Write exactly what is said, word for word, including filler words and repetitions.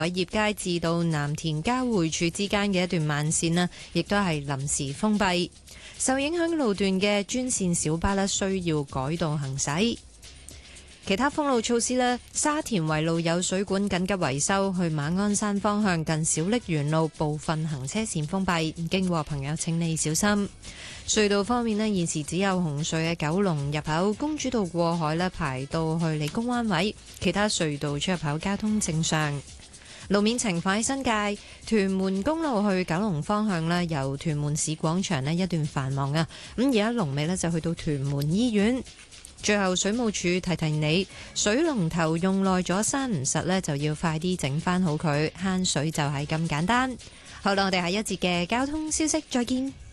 偉業街至到藍田交匯處之間嘅一段慢線呢，亦都係臨時封閉。受影響路段嘅專線小巴呢，需要改道行駛。其他封路措施呢，沙田圍路有水管緊急維修，去馬鞍山方向近小瀝源路部分行車線封閉，經過朋友請你小心。隧道方面呢，現時只有紅隧嘅九龍入口公主道過海呢，排到去理工灣位，其他隧道出入口交通正常。路面情況喺新界屯門公路去九龍方向呢，由屯門市廣場呢一段繁忙啊，咁而家龍尾呢，就去到屯門醫院。最後水務署提提你，水龍頭用耐咗閂唔實呢，就要快啲整翻好佢，慳水就係咁簡單。好啦，我哋下一節嘅交通消息再見。